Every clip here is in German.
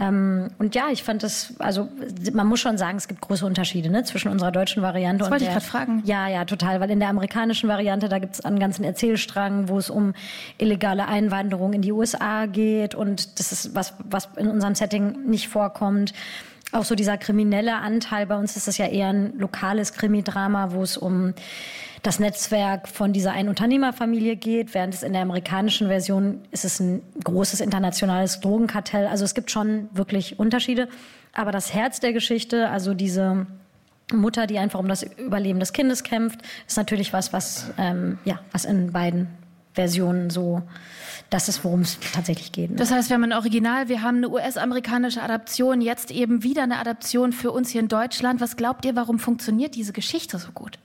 Und ja, ich fand das, also man muss schon sagen, es gibt große Unterschiede, ne, zwischen unserer deutschen Variante das und wollte ich gerade fragen. Ja, total, weil in der amerikanischen Variante, da gibt es einen ganzen Erzählstrang, wo es um illegale Einwanderung in die USA geht und das ist was in unserem Setting nicht vorkommt. Auch so dieser kriminelle Anteil, bei uns ist das ja eher ein lokales Krimi-Drama, wo es um das Netzwerk von dieser einen Unternehmerfamilie geht, während es in der amerikanischen Version ist es ein großes internationales Drogenkartell. Also es gibt schon wirklich Unterschiede. Aber das Herz der Geschichte, also diese Mutter, die einfach um das Überleben des Kindes kämpft, ist natürlich was in beiden Versionen so, das ist, worum es tatsächlich geht. Ne? Das heißt, wir haben ein Original, wir haben eine US-amerikanische Adaption, jetzt eben wieder eine Adaption für uns hier in Deutschland. Was glaubt ihr, warum funktioniert diese Geschichte so gut?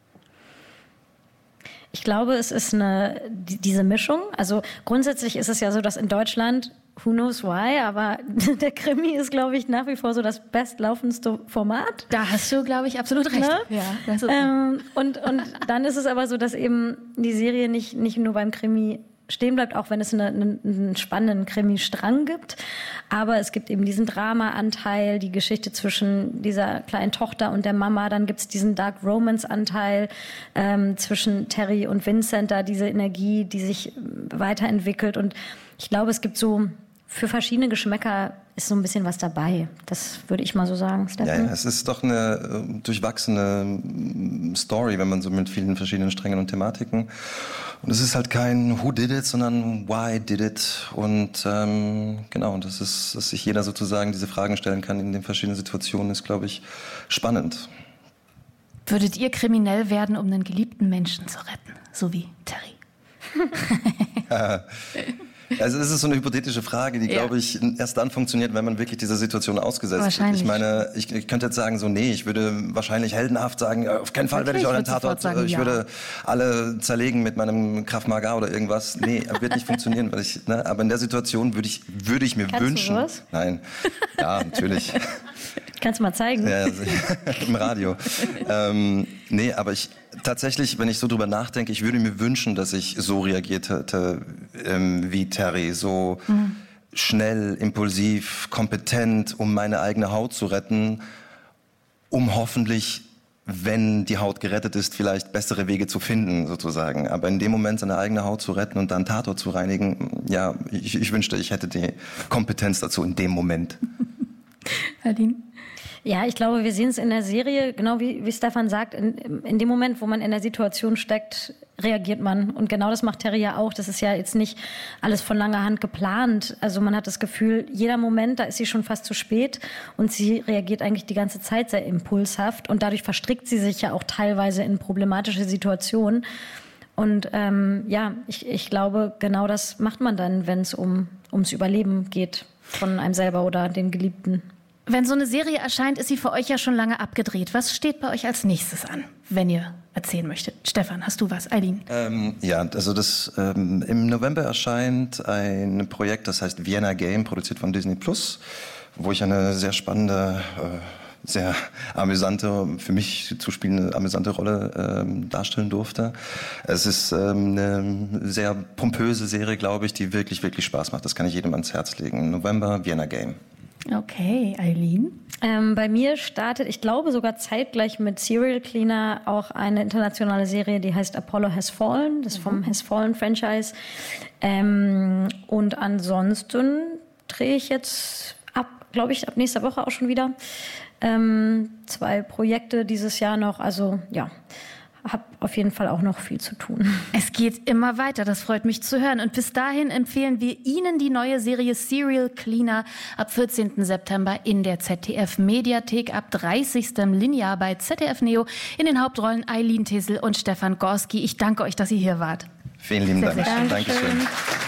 Ich glaube, es ist diese Mischung. Also grundsätzlich ist es ja so, dass in Deutschland, who knows why, aber der Krimi ist, glaube ich, nach wie vor so das bestlaufendste Format. Da hast du, glaube ich, absolut recht. Ne? Ja, das ist und dann ist es aber so, dass eben die Serie nicht nur beim Krimi stehen bleibt, auch wenn es einen spannenden Krimi-Strang gibt. Aber es gibt eben diesen Drama-Anteil, die Geschichte zwischen dieser kleinen Tochter und der Mama. Dann gibt es diesen Dark-Romance-Anteil zwischen Terry und Vincent, da diese Energie, die sich weiterentwickelt. Und ich glaube, es gibt so für verschiedene Geschmäcker ist so ein bisschen was dabei. Das würde ich mal so sagen, Stefan. Ja, es ist doch eine durchwachsene Story, wenn man so mit vielen verschiedenen Strängen und Thematiken. Und es ist halt kein Who did it, sondern Why did it. Und genau, das ist, dass sich jeder sozusagen diese Fragen stellen kann in den verschiedenen Situationen, ist, glaube ich, spannend. Würdet ihr kriminell werden, um einen geliebten Menschen zu retten? So wie Terry. Also es ist so eine hypothetische Frage, die, glaube ich, erst dann funktioniert, wenn man wirklich dieser Situation ausgesetzt wird. Ich meine, ich könnte jetzt sagen, so nee, ich würde wahrscheinlich heldenhaft sagen, auf keinen Fall werde ich euren Tatort, ich würde alle zerlegen mit meinem Krav Maga oder irgendwas. Nee, wird nicht funktionieren, weil aber in der Situation würde ich mir wünschen. Du was? Nein, ja, natürlich. Kannst du mal zeigen? Ja, im Radio. Nee, aber tatsächlich, wenn ich so drüber nachdenke, ich würde mir wünschen, dass ich so reagiert hätte wie Terry, so schnell, impulsiv, kompetent, um meine eigene Haut zu retten, um hoffentlich, wenn die Haut gerettet ist, vielleicht bessere Wege zu finden, sozusagen. Aber in dem Moment seine eigene Haut zu retten und dann Tatort zu reinigen, ja, ich wünschte, ich hätte die Kompetenz dazu in dem Moment. Nadine? Ja, ich glaube, wir sehen es in der Serie, genau wie Stefan sagt, in dem Moment, wo man in der Situation steckt, reagiert man. Und genau das macht Terry ja auch. Das ist ja jetzt nicht alles von langer Hand geplant. Also man hat das Gefühl, jeder Moment, da ist sie schon fast zu spät. Und sie reagiert eigentlich die ganze Zeit sehr impulshaft. Und dadurch verstrickt sie sich ja auch teilweise in problematische Situationen. Und ich glaube, genau das macht man dann, wenn es ums Überleben geht von einem selber oder den Geliebten. Wenn so eine Serie erscheint, ist sie für euch ja schon lange abgedreht. Was steht bei euch als nächstes an, wenn ihr erzählen möchtet? Stefan, hast du was? Eileen? Im November erscheint ein Projekt, das heißt Vienna Game, produziert von Disney+, wo ich eine sehr spannende, sehr amüsante, für mich zu spielende amüsante Rolle darstellen durfte. Es ist eine sehr pompöse Serie, glaube ich, die wirklich, wirklich Spaß macht. Das kann ich jedem ans Herz legen. Im November Vienna Game. Okay, Eileen? Bei mir startet, ich glaube sogar zeitgleich mit Serial Cleaner, auch eine internationale Serie, die heißt Apollo Has Fallen, das ist vom Has Fallen Franchise. Und ansonsten drehe ich jetzt ab nächster Woche auch schon wieder 2 Projekte dieses Jahr noch, also ja. Habe auf jeden Fall auch noch viel zu tun. Es geht immer weiter, das freut mich zu hören. Und bis dahin empfehlen wir Ihnen die neue Serie Serial Cleaner ab 14. September in der ZDF-Mediathek, ab 30. Linear bei ZDF Neo. In den Hauptrollen Eileen Tissel und Stefan Gorski. Ich danke euch, dass ihr hier wart. Vielen lieben Dank. Dankeschön.